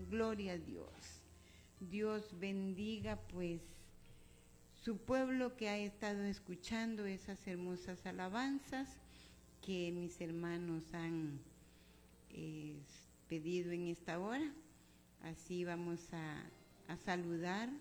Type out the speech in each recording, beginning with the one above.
gloria a Dios. Dios bendiga pues su pueblo que ha estado escuchando esas hermosas alabanzas que mis hermanos han pedido en esta hora. Así vamos a saludar.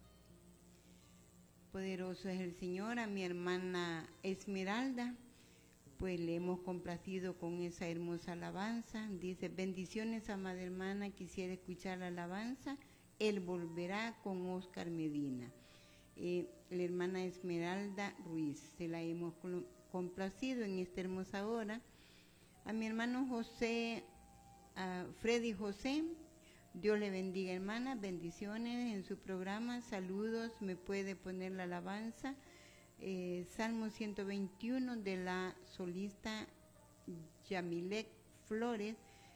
Poderoso es el Señor, a mi hermana Esmeralda, pues le hemos complacido con esa hermosa alabanza. Dice: bendiciones, amada hermana, quisiera escuchar la alabanza, Él volverá, con Oscar Medina. La hermana Esmeralda Ruiz, se la hemos complacido en esta hermosa hora. A mi hermano José, Freddy José, Dios le bendiga, hermana, bendiciones en su programa, saludos, me puede poner la alabanza, Salmo 121 de la solista Yamilek Flores,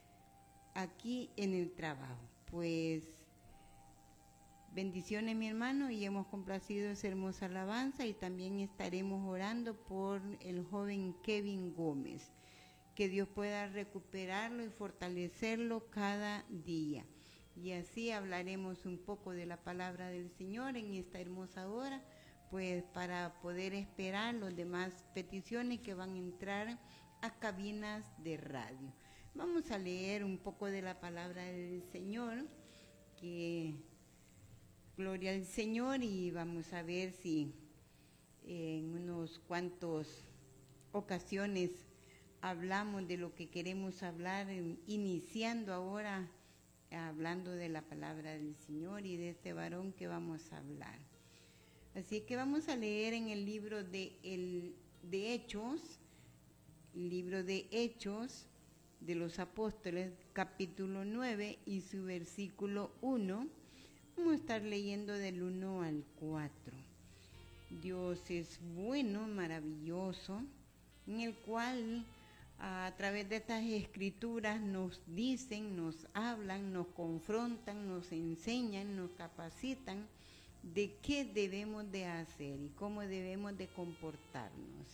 aquí en el trabajo. Pues bendiciones, mi hermano, y hemos complacido esa hermosa alabanza, y también estaremos orando por el joven Kevin Gómez, que Dios pueda recuperarlo y fortalecerlo cada día. Y así hablaremos un poco de la palabra del Señor en esta hermosa hora, pues para poder esperar las demás peticiones que van a entrar a cabinas de radio. Vamos a leer un poco de la palabra del Señor, que gloria al Señor, y vamos a ver si en unos cuantos ocasiones hablamos de lo que queremos hablar, iniciando ahora hablando de la palabra del Señor y de este varón que vamos a hablar. Así que vamos a leer en el libro de Hechos, libro de Hechos de los Apóstoles, capítulo 9 y su versículo 1. Vamos a estar leyendo del 1 al 4. Dios es bueno, maravilloso, en el cual a través de estas escrituras nos dicen, nos hablan, nos confrontan, nos enseñan, nos capacitan de qué debemos de hacer y cómo debemos de comportarnos.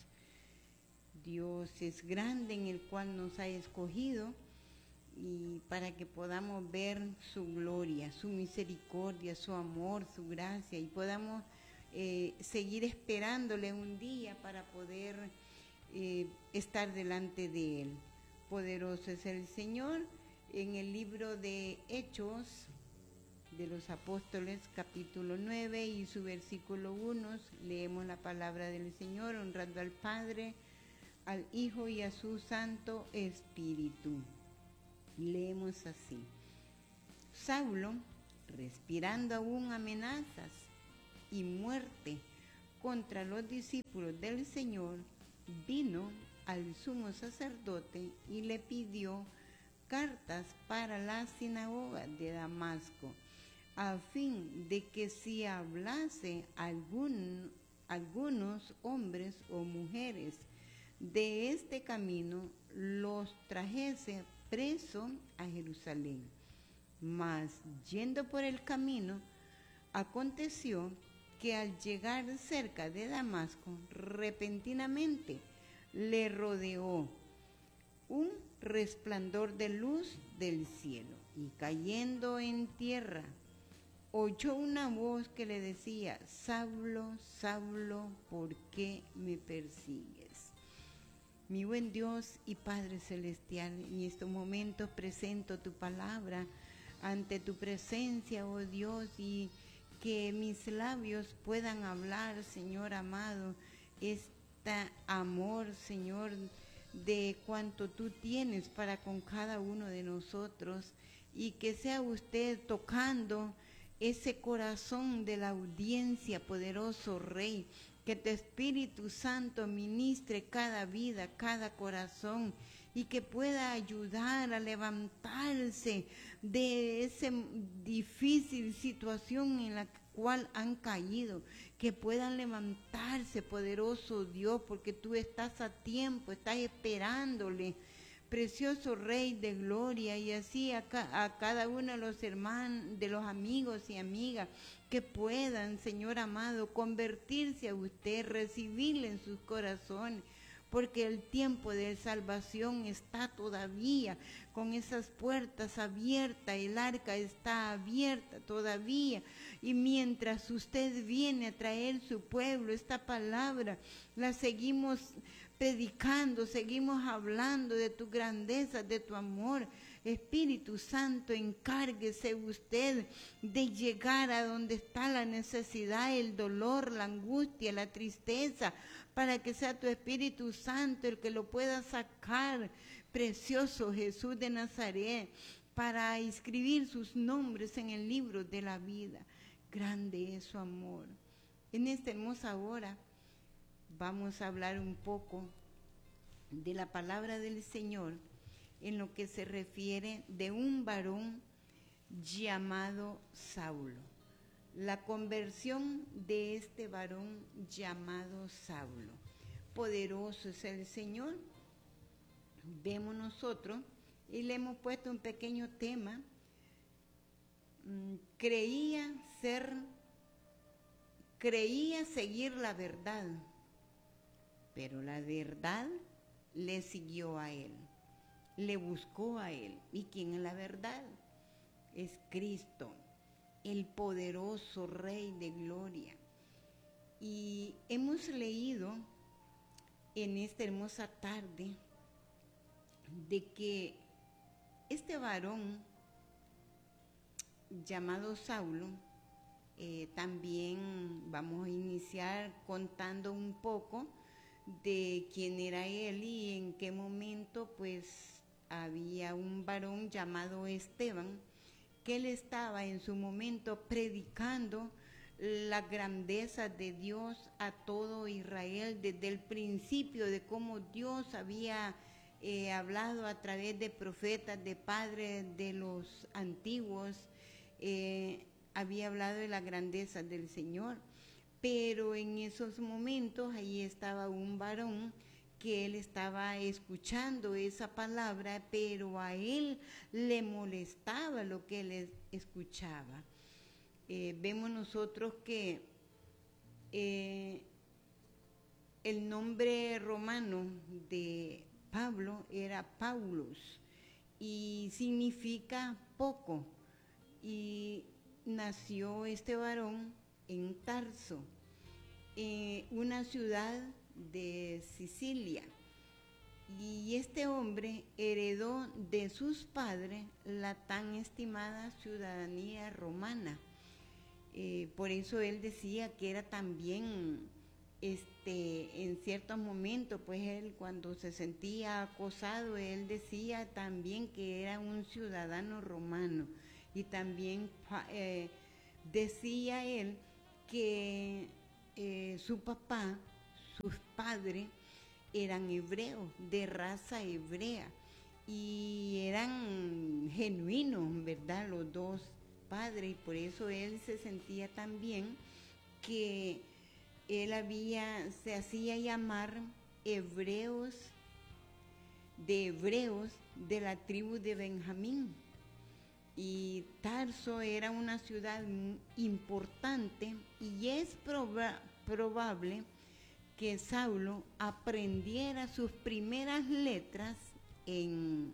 Dios es grande, en el cual nos ha escogido, y para que podamos ver su gloria, su misericordia, su amor, su gracia, y podamos seguir esperándole un día para poder estar delante de Él. Poderoso es el Señor. En el libro de Hechos de los Apóstoles, capítulo 9 y su versículo 1, leemos la palabra del Señor, honrando al Padre, al Hijo y a su Santo Espíritu. Leemos así: Saulo, respirando aún amenazas y muerte contra los discípulos del Señor, vino al sumo sacerdote y le pidió cartas para la sinagoga de Damasco, a fin de que si hablase algunos hombres o mujeres de este camino, los trajese preso a Jerusalén. Mas yendo por el camino, aconteció que al llegar cerca de Damasco, repentinamente le rodeó un resplandor de luz del cielo, y cayendo en tierra, oyó una voz que le decía: Saulo, Saulo, ¿por qué me persigues? Mi buen Dios y Padre Celestial, en estos momentos presento tu palabra ante tu presencia, oh Dios, y que mis labios puedan hablar, Señor amado, este amor, Señor, de cuanto tú tienes para con cada uno de nosotros, y que sea usted tocando ese corazón de la audiencia, poderoso Rey, que tu Espíritu Santo ministre cada vida, cada corazón, y que pueda ayudar a levantarse de esa difícil situación en la cual han caído, que puedan levantarse, poderoso Dios, porque tú estás a tiempo, estás esperándole, precioso Rey de gloria, y así a cada uno de los hermanos, de los amigos y amigas, que puedan, Señor amado, convertirse a usted, recibirle en sus corazones, porque el tiempo de salvación está todavía con esas puertas abiertas, el arca está abierta todavía, y mientras usted viene a traer su pueblo, esta palabra la seguimos predicando, seguimos hablando de tu grandeza, de tu amor. Espíritu Santo, encárguese usted de llegar a donde está la necesidad, el dolor, la angustia, la tristeza, para que sea tu Espíritu Santo el que lo pueda sacar. Precioso Jesús de Nazaret, para inscribir sus nombres en el libro de la vida. Grande es su amor. En esta hermosa hora vamos a hablar un poco de la palabra del Señor en lo que se refiere de un varón llamado Saulo. La conversión de este varón llamado Saulo. Poderoso es el Señor. Vemos nosotros, y le hemos puesto un pequeño tema, creía seguir la verdad, pero la verdad le siguió a él, le buscó a él. ¿Y quién es la verdad? Es Cristo, el poderoso Rey de Gloria. Y hemos leído en esta hermosa tarde de que este varón llamado Saulo, también vamos a iniciar contando un poco de quién era él y en qué momento pues había un varón llamado Esteban, que él estaba en su momento predicando la grandeza de Dios a todo Israel desde el principio, de cómo Dios había hablado a través de profetas, de padres de los antiguos, había hablado de la grandeza del Señor. Pero en esos momentos ahí estaba un varón que él estaba escuchando esa palabra, pero a él le molestaba lo que él escuchaba. Vemos nosotros que el nombre romano de Pablo era Paulus y significa poco, y nació este varón en Tarso, una ciudad de Sicilia, y este hombre heredó de sus padres la tan estimada ciudadanía romana. Por eso él decía que era también, en ciertos momentos, pues él cuando se sentía acosado, él decía también que era un ciudadano romano, y también decía él que su papá, sus padres, eran hebreos, de raza hebrea, y eran genuinos, ¿verdad?, los dos padres, y por eso él se sentía también que él se hacía llamar hebreos de la tribu de Benjamín. Y Tarso era una ciudad importante, y es probable que Saulo aprendiera sus primeras letras en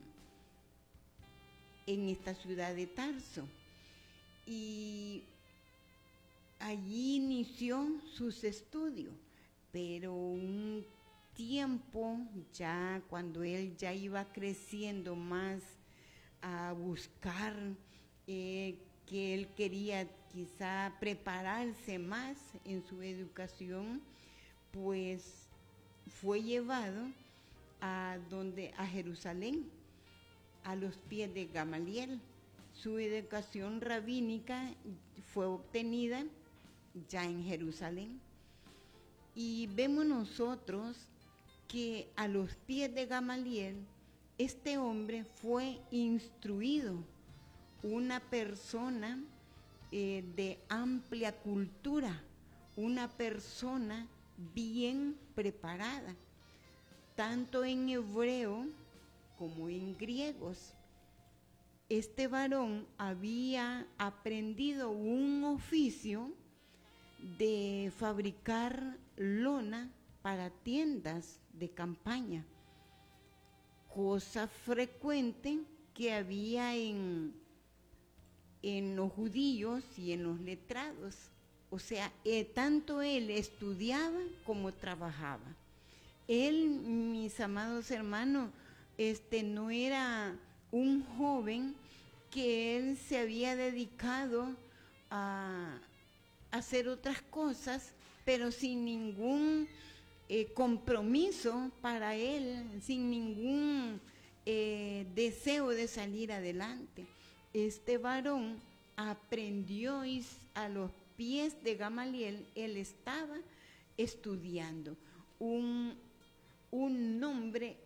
esta ciudad de Tarso. Y allí inició sus estudios, pero un tiempo ya, cuando él ya iba creciendo más a buscar, que él quería quizá prepararse más en su educación, pues fue llevado a Jerusalén, a los pies de Gamaliel. Su educación rabínica fue obtenida ya en Jerusalén. Y vemos nosotros que a los pies de Gamaliel, este hombre fue instruido, una persona de amplia cultura, una persona bien preparada, tanto en hebreo como en griegos. Este varón había aprendido un oficio de fabricar lona para tiendas de campaña, cosa frecuente que había en los judíos y en los letrados. O sea, tanto él estudiaba como trabajaba. Él, mis amados hermanos, no era un joven que él se había dedicado a hacer otras cosas, pero sin ningún compromiso para él, sin ningún deseo de salir adelante. Este varón aprendió a los pies de Gamaliel, él estaba estudiando. Un nombre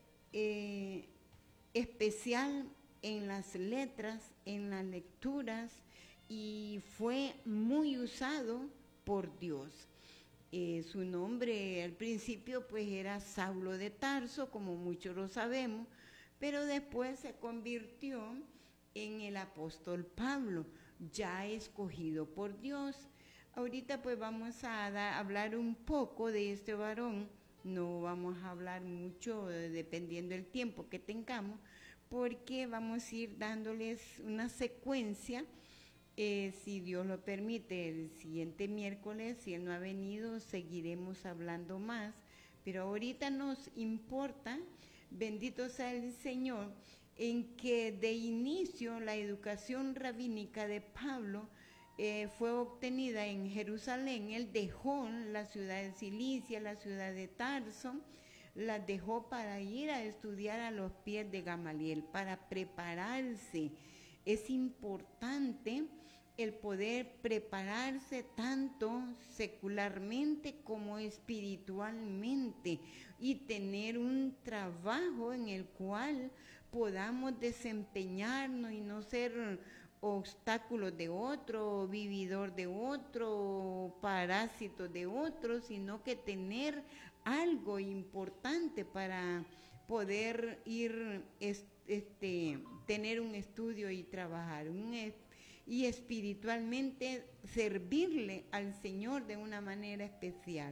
especial en las letras, en las lecturas, y fue muy usado por Dios. Su nombre al principio pues era Saulo de Tarso, como muchos lo sabemos, pero después se convirtió en el apóstol Pablo, ya escogido por Dios. Ahorita pues vamos a hablar un poco de este varón, no vamos a hablar mucho dependiendo del tiempo que tengamos, porque vamos a ir dándoles una secuencia, si Dios lo permite, el siguiente miércoles, si Él no ha venido, seguiremos hablando más, pero ahorita nos importa, bendito sea el Señor, en que de inicio la educación rabínica de Pablo fue obtenida en Jerusalén. Él dejó la ciudad de Cilicia, la ciudad de Tarso, las dejó para ir a estudiar a los pies de Gamaliel, para prepararse. Es importante el poder prepararse tanto secularmente como espiritualmente y tener un trabajo en el cual podamos desempeñarnos y no ser obstáculos de otro, vividor de otro, parásito de otro, sino que tener algo importante para poder ir, tener un estudio y trabajar, y espiritualmente servirle al Señor de una manera especial.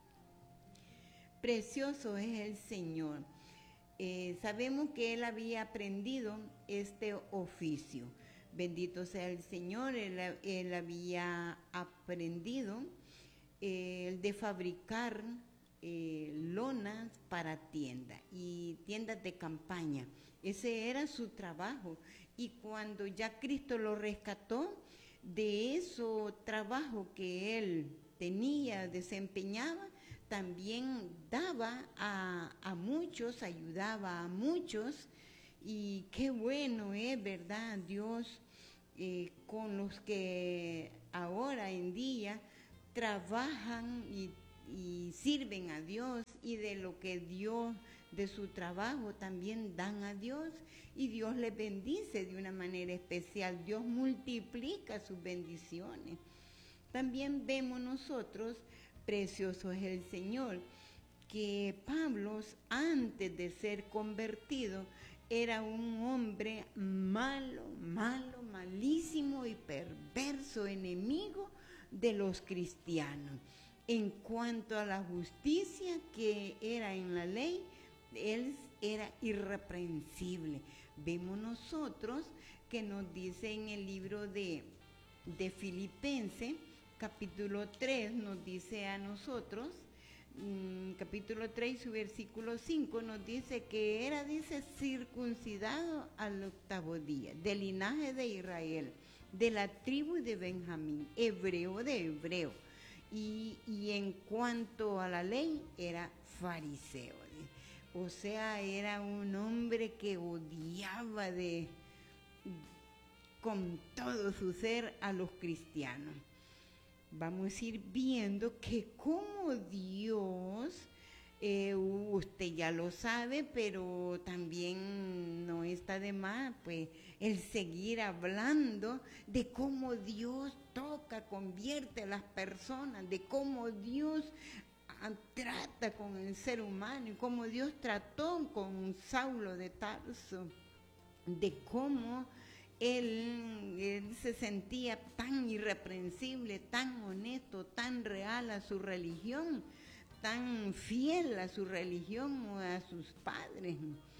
Precioso es el Señor. Sabemos que él había aprendido este oficio. Bendito sea el Señor, él había aprendido el de fabricar lonas para tiendas y tiendas de campaña. Ese era su trabajo. Y cuando ya Cristo lo rescató, de ese trabajo que él tenía, desempeñaba, también daba a muchos, ayudaba a muchos, y qué bueno es, ¿verdad? Dios con los que ahora en día trabajan y sirven a Dios, y de lo que Dios, de su trabajo, también dan a Dios, y Dios les bendice de una manera especial. Dios multiplica sus bendiciones. También vemos nosotros, precioso es el Señor, que Pablo, antes de ser convertido, era un hombre malo, malísimo y perverso, enemigo de los cristianos. En cuanto a la justicia que era en la ley, él era irreprensible. Vemos nosotros que nos dice en el libro de Filipenses, capítulo 3, nos dice a nosotros, capítulo 3, su versículo 5, nos dice que era, dice, circuncidado al 8º día, del linaje de Israel, de la tribu de Benjamín, hebreo de hebreo. Y en cuanto a la ley, era fariseo. O sea, era un hombre que odiaba con todo su ser a los cristianos. Vamos a ir viendo que como Dios, usted ya lo sabe, pero también no está de más, pues, el seguir hablando de cómo Dios toca, convierte a las personas, de cómo Dios trata con el ser humano y cómo Dios trató con Saulo de Tarso, de cómo él se sentía tan irreprensible, tan honesto, tan real a su religión, tan fiel a su religión o a sus padres,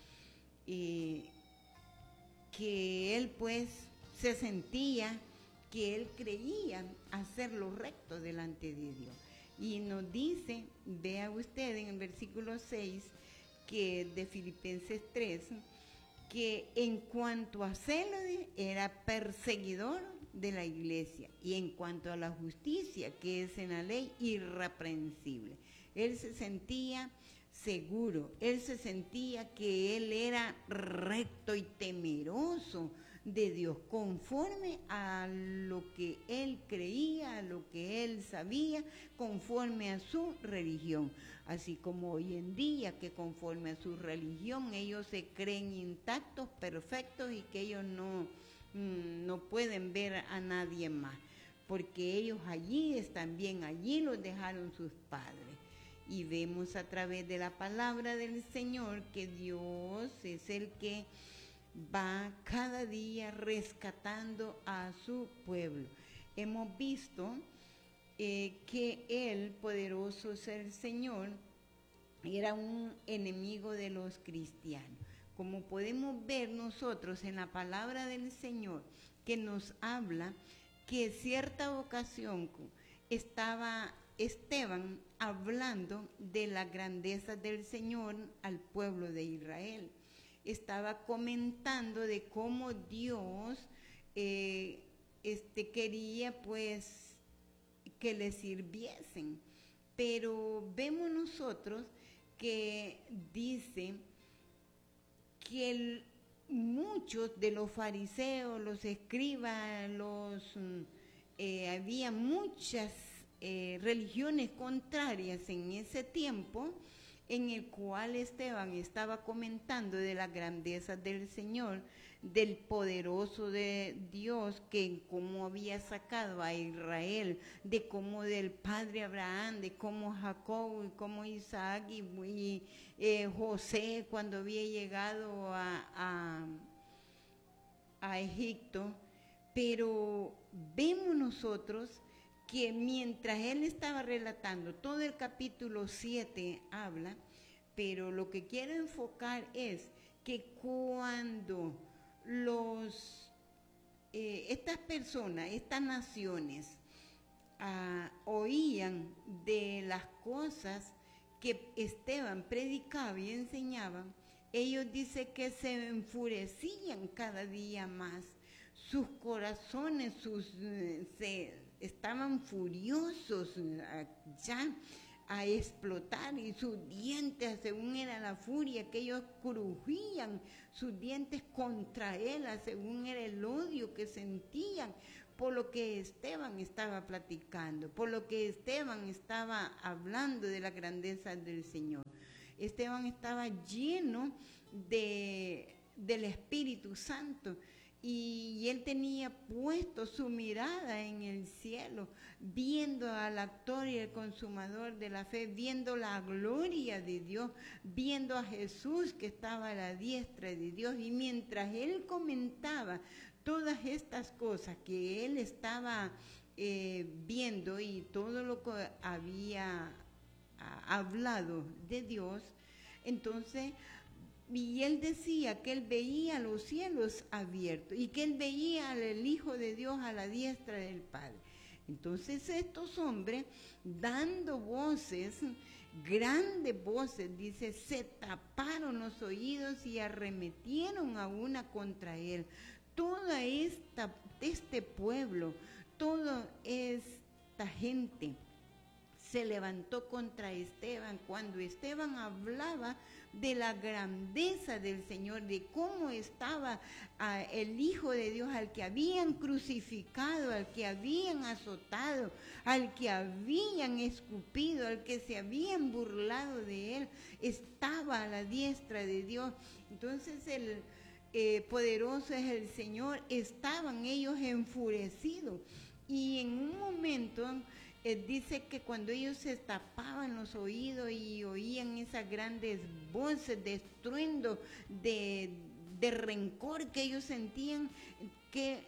que él pues se sentía que él creía hacer lo recto delante de Dios. Y nos dice, vea usted en el versículo 6 que de Filipenses 3, que en cuanto a celo era perseguidor de la iglesia, y en cuanto a la justicia que es en la ley, irreprensible. Él se sentía seguro, él se sentía que él era recto y temeroso de Dios, conforme a lo que él creía, a lo que él sabía, conforme a su religión. Así como hoy en día, que conforme a su religión ellos se creen intactos, perfectos, y que ellos no pueden ver a nadie más, porque ellos allí están bien, allí los dejaron sus padres. Y vemos a través de la palabra del Señor que Dios es el que va cada día rescatando a su pueblo. Hemos visto que el poderoso es el Señor, era un enemigo de los cristianos. Como podemos ver nosotros en la palabra del Señor, que nos habla que cierta ocasión estaba Esteban hablando de la grandeza del Señor al pueblo de Israel. Estaba comentando de cómo Dios quería pues que le sirviesen. Pero vemos nosotros que dice que muchos de los fariseos, los escribas, había muchas religiones contrarias en ese tiempo, en el cual Esteban estaba comentando de la grandeza del Señor, del poderoso de Dios, que cómo había sacado a Israel, de cómo del padre Abraham, de cómo Jacob, y cómo Isaac y José cuando había llegado a Egipto. Pero vemos nosotros que mientras él estaba relatando, todo el capítulo 7 habla, pero lo que quiero enfocar es que cuando estas personas, estas naciones, oían de las cosas que Esteban predicaba y enseñaba, ellos dicen que se enfurecían cada día más, sus corazones estaban furiosos ya a explotar, y sus dientes, según era la furia, que ellos crujían sus dientes contra él, según era el odio que sentían por lo que Esteban estaba platicando, por lo que Esteban estaba hablando de la grandeza del Señor. Esteban estaba lleno del Espíritu Santo, y él tenía puesto su mirada en el cielo, viendo al autor y el consumador de la fe, viendo la gloria de Dios, viendo a Jesús que estaba a la diestra de Dios. Y mientras él comentaba todas estas cosas que él estaba viendo, y todo lo que había hablado de Dios, entonces, y él decía que él veía los cielos abiertos y que él veía al Hijo de Dios a la diestra del Padre. Entonces estos hombres, dando voces, grandes voces, dice, se taparon los oídos y arremetieron a una contra él. Toda este pueblo, toda esta gente se levantó contra Esteban cuando Esteban hablaba de la grandeza del Señor, de cómo estaba el Hijo de Dios, al que habían crucificado, al que habían azotado, al que habían escupido, al que se habían burlado de él, estaba a la diestra de Dios. Entonces el poderoso es el Señor, estaban ellos enfurecidos, y en un momento dice que cuando ellos se tapaban los oídos y oían esas grandes voces de estruendo, de rencor que ellos sentían, que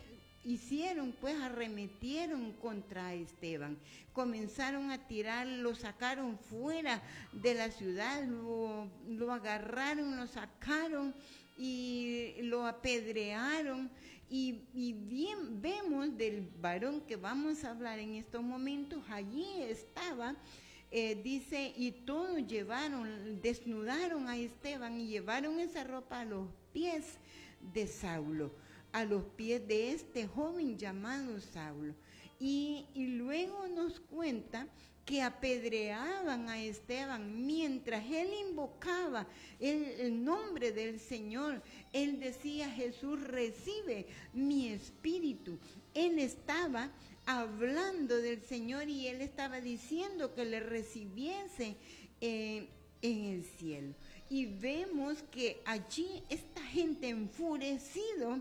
arremetieron contra Esteban, comenzaron a tirar, lo sacaron fuera de la ciudad, lo agarraron, lo sacaron y lo apedrearon. Y bien vemos del varón que vamos a hablar en estos momentos, allí estaba. Dice, y todos desnudaron a Esteban y llevaron esa ropa a los pies de Saulo, a los pies de este joven llamado Saulo. Y luego nos cuenta que apedreaban a Esteban mientras él invocaba el nombre del Señor. Él decía, Jesús, recibe mi espíritu. Él estaba hablando del Señor y él estaba diciendo que le recibiese en el cielo. Y vemos que allí esta gente enfurecido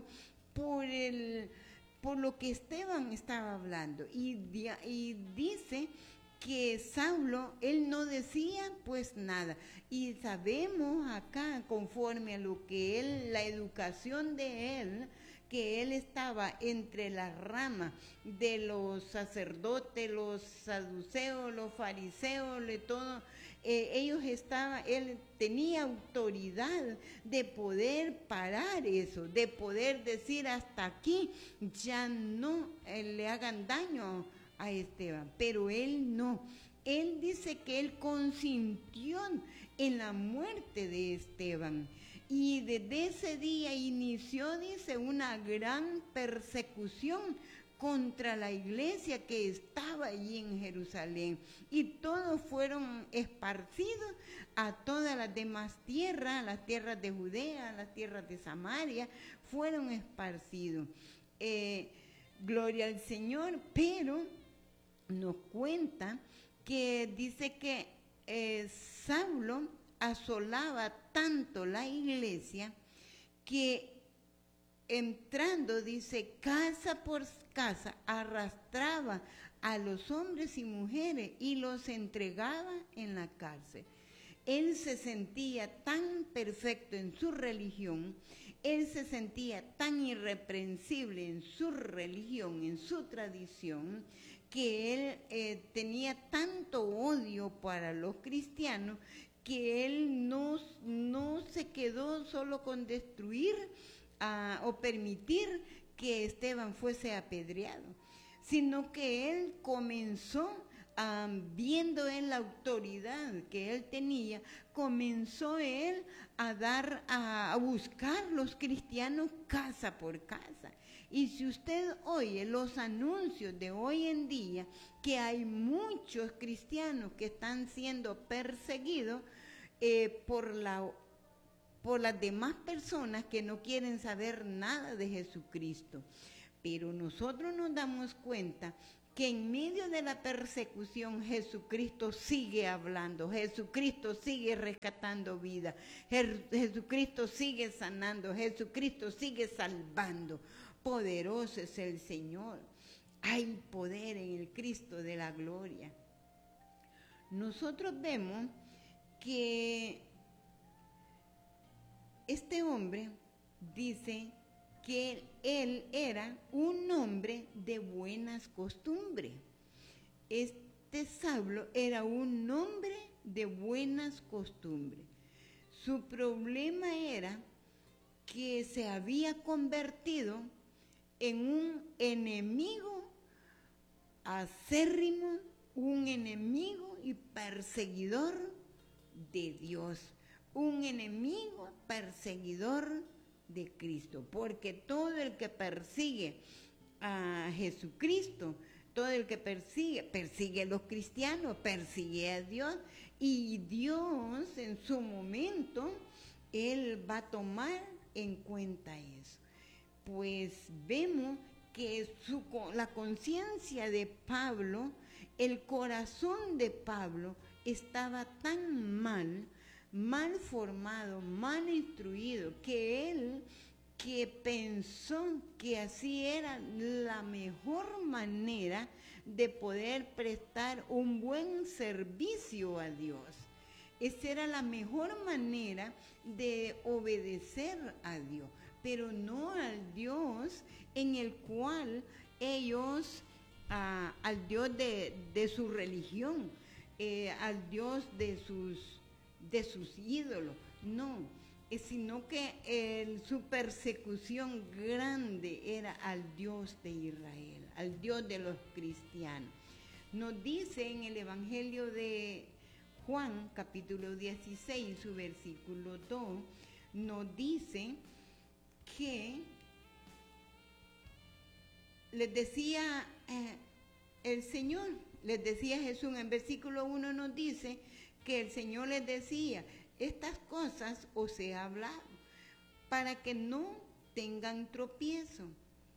por lo que Esteban estaba hablando. Y dice que Saulo, él no decía pues nada. Y sabemos acá, conforme a lo que la educación de él, que él estaba entre las ramas de los sacerdotes, los saduceos, los fariseos, de todo. Él tenía autoridad de poder parar eso, de poder decir hasta aquí, ya no le hagan daño a Esteban, pero él no. Él dice que él consintió en la muerte de Esteban. Y desde ese día inició, dice, una gran persecución contra la iglesia que estaba allí en Jerusalén. Y todos fueron esparcidos a todas las demás tierras, las tierras de Judea, las tierras de Samaria, fueron esparcidos. Gloria al Señor, pero nos cuenta que dice que Saulo asolaba tanto la iglesia que entrando, dice, casa por casa, arrastraba a los hombres y mujeres y los entregaba en la cárcel. Él se sentía tan perfecto en su religión, él se sentía tan irreprensible en su religión, en su tradición, que él tenía tanto odio para los cristianos que él no se quedó solo con destruir o permitir que Esteban fuese apedreado, sino que él comenzó, viendo él la autoridad que él tenía, comenzó él a buscar los cristianos casa por casa. Y si usted oye los anuncios de hoy en día, que hay muchos cristianos que están siendo perseguidos por las demás personas que no quieren saber nada de Jesucristo. Pero nosotros nos damos cuenta que en medio de la persecución Jesucristo sigue hablando, Jesucristo sigue rescatando vida, Jesucristo sigue sanando, Jesucristo sigue salvando. Poderoso es el Señor. Hay poder en el Cristo de la gloria. Nosotros vemos que este hombre dice que él era un hombre de buenas costumbres. Este Saulo era un hombre de buenas costumbres. Su problema era que se había convertido en un enemigo acérrimo, un enemigo y perseguidor de Dios, un enemigo perseguidor de Cristo, porque todo el que persigue a Jesucristo, todo el que persigue a los cristianos, persigue a Dios, y Dios en su momento, Él va a tomar en cuenta eso. Pues vemos que la conciencia de Pablo, el corazón de Pablo estaba tan mal formado, mal instruido, que pensó que así era la mejor manera de poder prestar un buen servicio a Dios. Esa era la mejor manera de obedecer a Dios. pero no al Dios en el cual ellos, al Dios de su religión, al Dios de sus ídolos, no, sino que su persecución grande era al Dios de Israel, al Dios de los cristianos. Nos dice en el Evangelio de Juan, capítulo 16, su versículo 2, nos dice que les decía el Señor, les decía Jesús, en versículo 1 nos dice que el Señor les decía, estas cosas os he hablado para que no tengan tropiezo.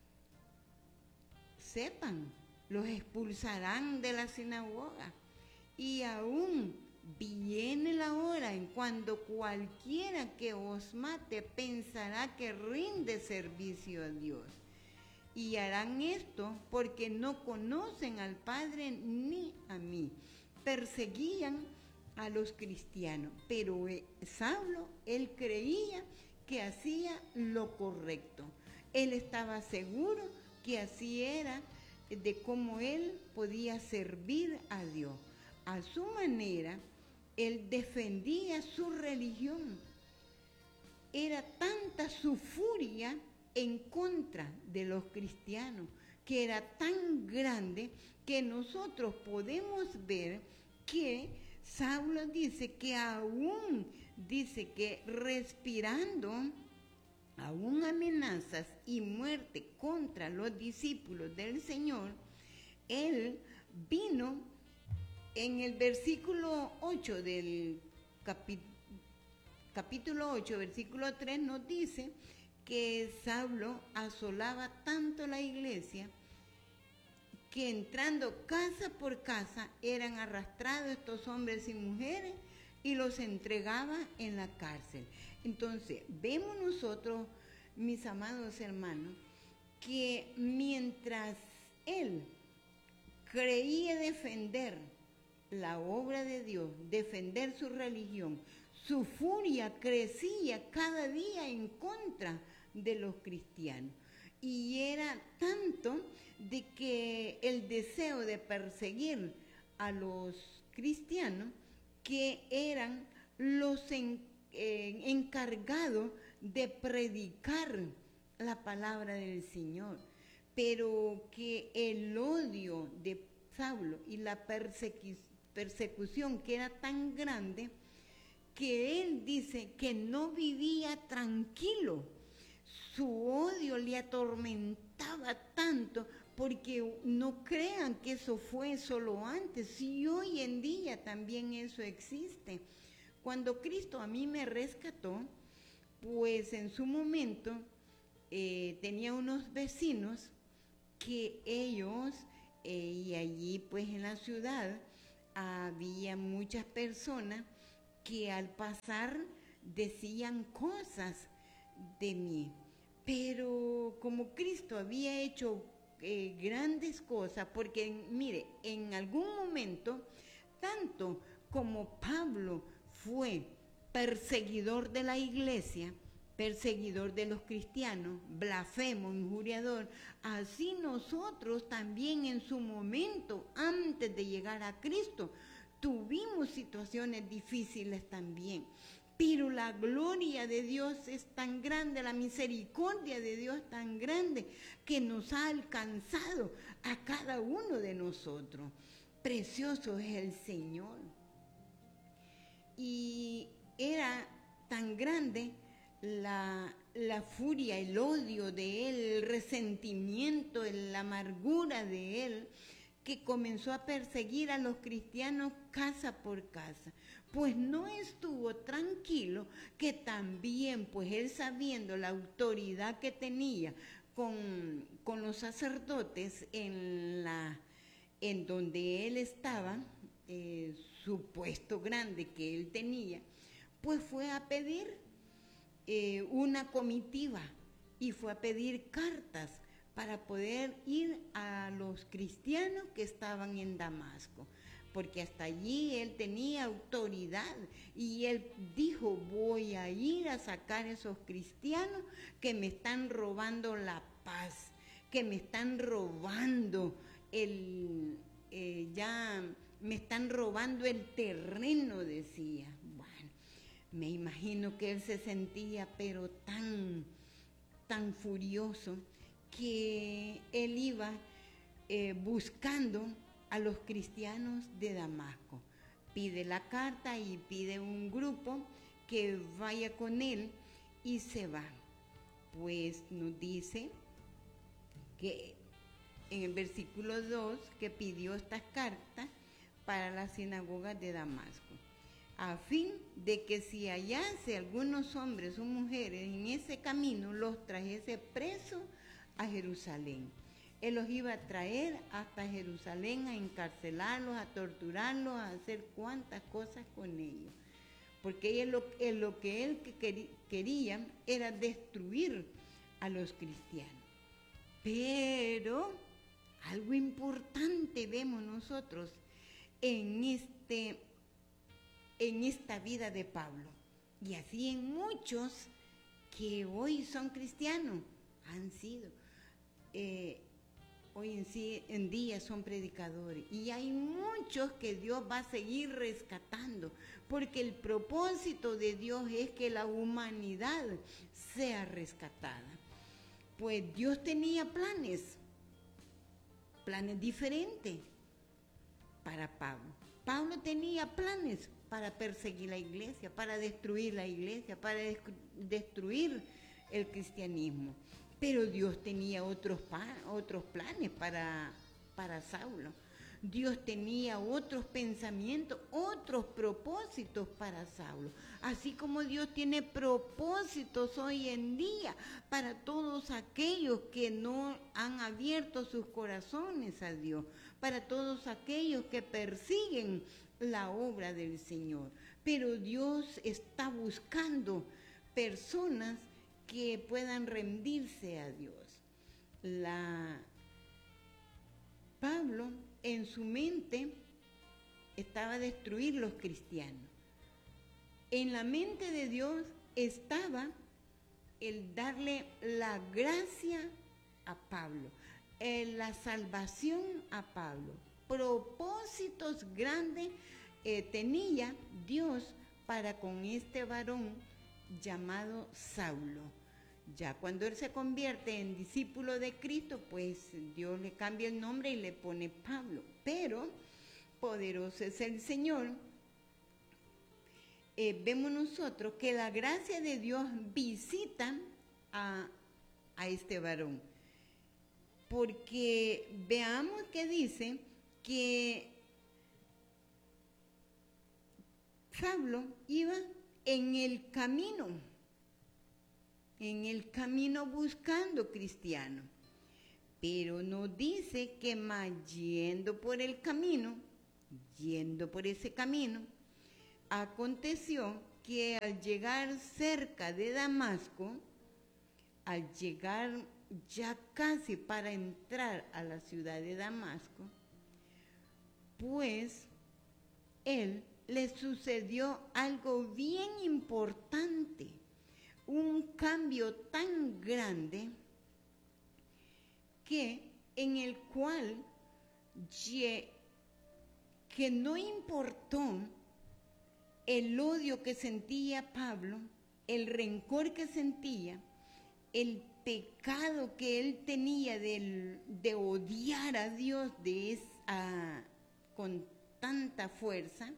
Sepan, los expulsarán de la sinagoga y aún viene la hora en cuando cualquiera que os mate pensará que rinde servicio a Dios. Y harán esto porque no conocen al Padre ni a mí. Perseguían a los cristianos, pero Saulo, él creía que hacía lo correcto. Él estaba seguro que así era de cómo él podía servir a Dios. A su manera, él defendía su religión. Era tanta su furia en contra de los cristianos, que era tan grande que nosotros podemos ver que Saulo dice que aún, dice que respirando aún amenazas y muerte contra los discípulos del Señor, él vino en el versículo 8 del capítulo 8, versículo 3 nos dice que Saulo asolaba tanto la iglesia que entrando casa por casa eran arrastrados estos hombres y mujeres y los entregaba en la cárcel. Entonces, vemos nosotros, mis amados hermanos, que mientras él creía defender la obra de Dios, defender su religión, su furia crecía cada día en contra de los cristianos. Y era tanto de que el deseo de perseguir a los cristianos que eran los encargados de predicar la palabra del Señor, pero que el odio de Saulo y la persecución que era tan grande que él dice que no vivía tranquilo. Su odio le atormentaba tanto, porque no crean que eso fue solo antes, y hoy en día también eso existe. Cuando Cristo a mí me rescató, pues en su momento tenía unos vecinos que ellos, y allí pues en la ciudad había muchas personas que al pasar decían cosas de mí. Pero como Cristo había hecho grandes cosas, porque mire, en algún momento, tanto como Pablo fue perseguidor de la iglesia, perseguidor de los cristianos, blasfemo, injuriador, así nosotros también en su momento, antes de llegar a Cristo, tuvimos situaciones difíciles también. Pero la gloria de Dios es tan grande, la misericordia de Dios es tan grande, que nos ha alcanzado a cada uno de nosotros. Precioso es el Señor. Y era tan grande la furia, el odio de él, el resentimiento, la amargura de él, que comenzó a perseguir a los cristianos casa por casa. Pues no estuvo tranquilo, que también, pues él sabiendo la autoridad que tenía con los sacerdotes en donde él estaba, su puesto grande que él tenía, pues fue a pedir una comitiva y fue a pedir cartas para poder ir a los cristianos que estaban en Damasco. porque hasta allí él tenía autoridad y él dijo, voy a ir a sacar a esos cristianos que me están robando la paz, que me están robando ya me están robando el terreno, decía. Bueno, me imagino que él se sentía pero tan furioso que él iba buscando a los cristianos de Damasco. Pide la carta y pide un grupo que vaya con él y se va. Pues nos dice que en el versículo 2 que pidió estas cartas para las sinagogas de Damasco, a fin de que si hallase algunos hombres o mujeres en ese camino, los trajese presos a Jerusalén. Él los iba a traer hasta Jerusalén a encarcelarlos, a torturarlos, a hacer cuantas cosas con ellos. Porque lo que él quería era destruir a los cristianos. Pero algo importante vemos nosotros en esta vida de Pablo, y así en muchos que hoy son cristianos, han sido, hoy en día son predicadores, y hay muchos que Dios va a seguir rescatando, porque el propósito de Dios es que la humanidad sea rescatada. Pues Dios tenía planes diferentes para Pablo. Pablo tenía planes para perseguir la iglesia, para destruir la iglesia, para destruir el cristianismo. Pero Dios tenía otros planes para Saulo. Dios tenía otros pensamientos, otros propósitos para Saulo. Así como Dios tiene propósitos hoy en día para todos aquellos que no han abierto sus corazones a Dios, para todos aquellos que persiguen la obra del Señor. Pero Dios está buscando personas que puedan rendirse a Dios. Pablo en su mente estaba destruir los cristianos. En la mente de Dios estaba el darle la gracia a Pablo, la salvación a Pablo. Propósitos grandes tenía Dios para con este varón llamado Saulo. Ya cuando él se convierte en discípulo de Cristo, pues Dios le cambia el nombre y le pone Pablo. Pero poderoso es el Señor. Vemos nosotros que la gracia de Dios visita a este varón. Porque veamos que dice que Saulo iba en el camino buscando cristianos, pero no dice que más yendo por ese camino, aconteció que al llegar cerca de Damasco, al llegar ya casi para entrar a la ciudad de Damasco, pues él le sucedió algo bien importante, un cambio tan grande que en el cual que no importó el odio que sentía Pablo, el rencor que sentía, el pecado que él tenía de odiar a Dios con tanta fuerza,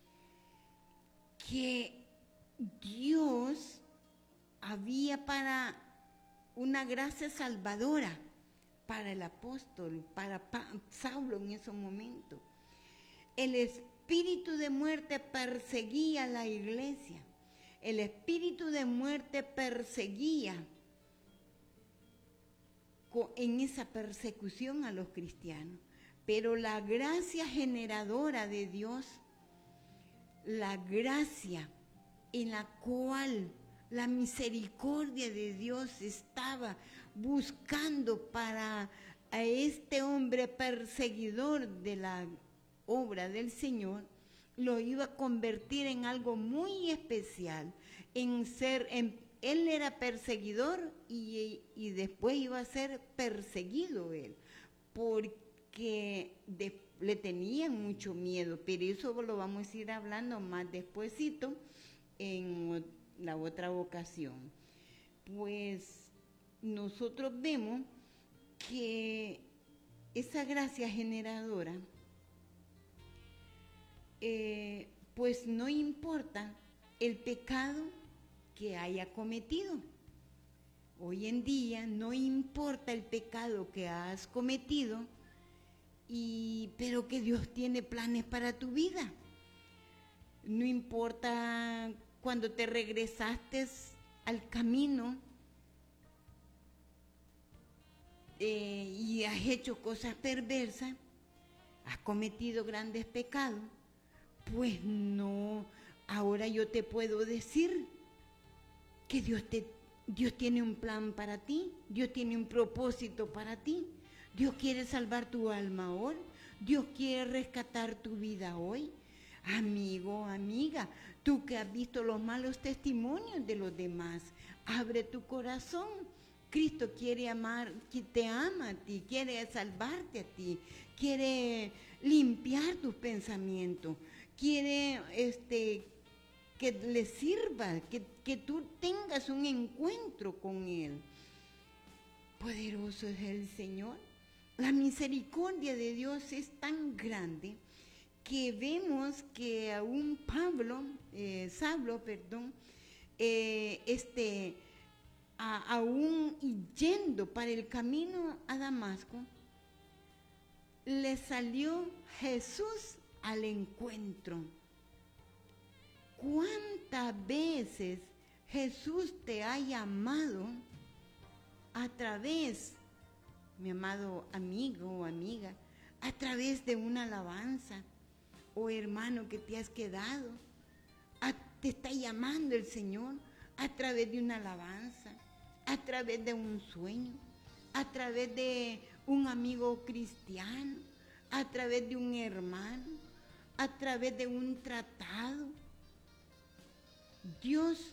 que Dios había para una gracia salvadora para el apóstol, para Saulo en esos momentos. El espíritu de muerte perseguía a la iglesia. El espíritu de muerte perseguía en esa persecución a los cristianos. Pero la gracia generadora de Dios, la gracia en la cual la misericordia de Dios estaba buscando para a este hombre perseguidor de obra del Señor, lo iba a convertir en algo muy especial, él era perseguidor y después iba a ser perseguido él, porque le tenían mucho miedo, pero eso lo vamos a ir hablando más despuesito en la otra ocasión. Pues nosotros vemos que esa gracia generadora, pues no importa el pecado que haya cometido. Hoy en día no importa el pecado que has cometido, pero que Dios tiene planes para tu vida. No importa cuando te regresaste al camino y has hecho cosas perversas, has cometido grandes pecados, pues no, ahora yo te puedo decir que Dios tiene un plan para ti, Dios tiene un propósito para ti, Dios quiere salvar tu alma hoy, Dios quiere rescatar tu vida hoy. Amigo, amiga, tú que has visto los malos testimonios de los demás, abre tu corazón. Cristo quiere te ama a ti, quiere salvarte a ti, quiere limpiar tus pensamientos, quiere que le sirva, que tú tengas un encuentro con Él. Poderoso es el Señor. La misericordia de Dios es tan grande que vemos que aún Saulo, aún yendo para el camino a Damasco, le salió Jesús al encuentro. ¿Cuántas veces Jesús te ha llamado a través, mi amado amigo o amiga, a través de una alabanza? O hermano que te has quedado, te está llamando el Señor a través de una alabanza, a través de un sueño, a través de un amigo cristiano, a través de un hermano, a través de un tratado. Dios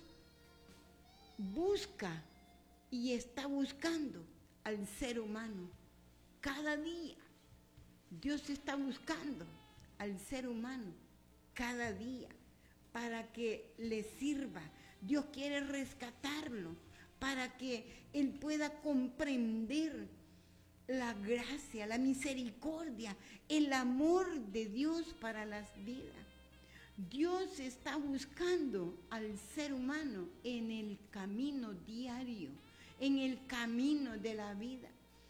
busca y está buscando al ser humano cada día. Dios está buscando al ser humano cada día para que le sirva. Dios quiere rescatarlo para que él pueda comprender la gracia, la misericordia, el amor de Dios para las vidas. Dios está buscando al ser humano en el camino diario, en el camino de la vida,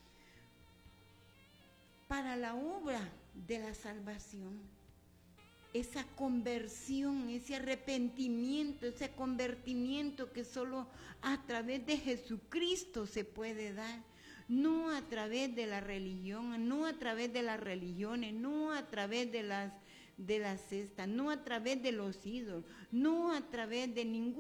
para la obra de la salvación. Esa conversión, ese arrepentimiento, ese convertimiento que solo a través de Jesucristo se puede dar, no a través de la religión, no a través de las religiones, no a través de las cestas, no a través de los ídolos, no a través de ningún